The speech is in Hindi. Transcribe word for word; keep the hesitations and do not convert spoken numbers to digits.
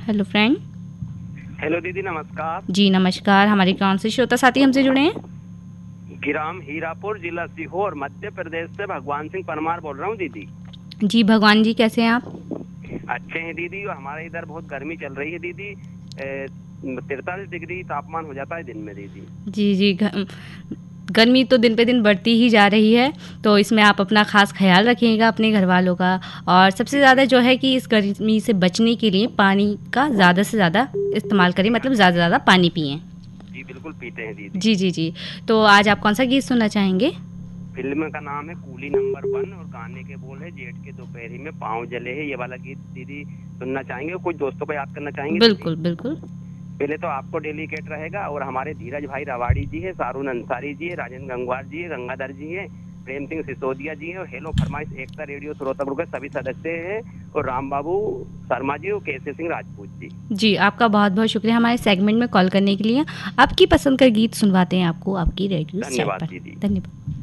Hello friend. हेलो दीदी, नमस्कार। जी नमस्कार। हमारे कौन से श्रोता साथी हमसे जुड़े हैं? ग्राम हीरापुर, जिला सीहोर, मध्य प्रदेश से भगवान सिंह परमार बोल रहा हूँ दीदी। जी भगवान जी, कैसे हैं आप? अच्छे हैं दीदी। हमारे इधर बहुत गर्मी चल रही है दीदी। तिरतालीस डिग्री तापमान हो जाता है दिन में दीदी। जी जी ग, गर्मी तो दिन पे दिन बढ़ती ही जा रही है, तो इसमें आप अपना खास ख्याल रखिएगा अपने घर वालों का। और सबसे ज़्यादा जो है कि इस गर्मी से बचने के लिए पानी का ज़्यादा से ज़्यादा इस्तेमाल करें, मतलब ज़्यादा से ज़्यादा पानी पिएं। जी बिल्कुल पीते हैं दीदी। जी जी जी। तो आज आप कौन सा गीत सुनना चाहेंगे? फिल्म का नाम है कूली नंबर वन और गाने के बोल है जेठ के दोपहरी में पाँव जले है। ये वाला गीत दीदी सुनना चाहेंगे? कुछ दोस्तों को याद करना चाहेंगे? बिल्कुल बिल्कुल। पहले तो आपको डेलीकेट रहेगा और हमारे धीरज भाई रवाड़ी जी है, सारून अंसारी जी है, राजेंद्र गंगवार जी है, गंगाधर जी है, प्रेम सिंह सिसोदिया जी है और हेलो फरमाइश एकता रेडियो श्रोता ग्रुप के सभी सदस्य हैं और राम बाबू शर्मा जी और केसी सिंह राजपूत जी। जी आपका बहुत बहुत शुक्रिया हमारे सेगमेंट में कॉल करने के लिए। आपकी पसंद का गीत सुनवाते हैं आपको आपकी रेडियो सेट पर। धन्यवाद दीदी। धन्यवाद।